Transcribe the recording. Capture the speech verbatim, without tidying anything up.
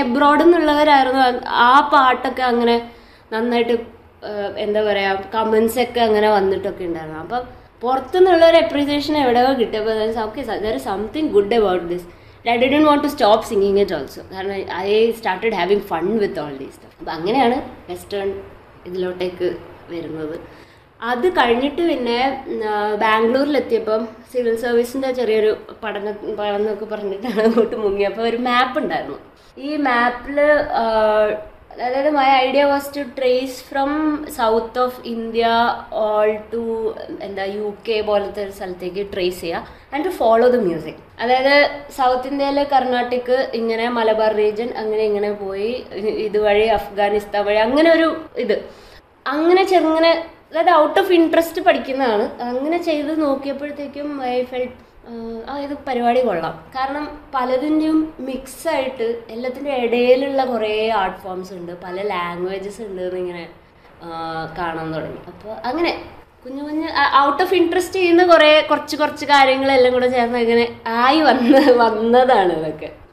എബ്രോഡിൽ നിന്നുള്ളവരായിരുന്നു ആ പാട്ടൊക്കെ അങ്ങനെ നന്നായിട്ട് എന്താ പറയുക കമൻസൊക്കെ അങ്ങനെ വന്നിട്ടൊക്കെ ഉണ്ടായിരുന്നു. അപ്പം പുറത്തുനിന്നുള്ള ഒരു അപ്രീസിയേഷൻ എവിടെയോ കിട്ടിയപ്പോൾ okay there is something good about this. I didn't want to stop singing it also. കാരണം I started having fun with all these stuff. അപ്പം അങ്ങനെയാണ് വെസ്റ്റേൺ ഇതിലോട്ടേക്ക് വരുന്നത്. അത് കഴിഞ്ഞിട്ട് പിന്നെ ബാംഗ്ലൂരിലെത്തിയപ്പം സിവിൽ സർവീസിൻ്റെ ചെറിയൊരു പഠന പഠനം എന്നൊക്കെ പറഞ്ഞിട്ടാണ് അങ്ങോട്ട് മുങ്ങിയപ്പോൾ ഒരു മാപ്പ് ഉണ്ടായിരുന്നു. ഈ മാപ്പിൽ അതായത് my idea was to trace from south of India all to എന്താ യു കെ പോലത്തെ ഒരു സ്ഥലത്തേക്ക് ട്രേസ് ചെയ്യുക and to follow the music. അതായത് സൗത്ത് ഇന്ത്യയിലെ കർണാട്ടിക് ഇങ്ങനെ മലബാർ റീജിയൻ അങ്ങനെ ഇങ്ങനെ പോയി ഇതുവഴി അഫ്ഗാനിസ്ഥാൻ വഴി അങ്ങനെ ഒരു ഇത് അങ്ങനെ ചെറുങ്ങനെ അതായത് ഔട്ട് ഓഫ് ഇൻട്രസ്റ്റ് പഠിക്കുന്നതാണ്. അങ്ങനെ ചെയ്ത് നോക്കിയപ്പോഴത്തേക്കും ഐ ഫെൽറ്റ് ആ ഇത് പരിപാടി കൊള്ളാം. കാരണം പലതിൻ്റെയും മിക്സായിട്ട് എല്ലാത്തിൻ്റെ ഇടയിലുള്ള കുറേ ആർട്ട് ഫോംസ് ഉണ്ട്, പല ലാംഗ്വേജസ് ഉണ്ട് എന്നിങ്ങനെ കാണാൻ തുടങ്ങി. അപ്പോൾ അങ്ങനെ കുഞ്ഞു കുഞ്ഞ് ഔട്ട് ഓഫ് ഇൻട്രസ്റ്റ് ചെയ്യുന്ന കുറേ കുറച്ച് കുറച്ച് കാര്യങ്ങളെല്ലാം കൂടെ ചേർന്ന് ഇങ്ങനെ ആയി വന്ന് വന്നതാണ് ഇതൊക്കെ.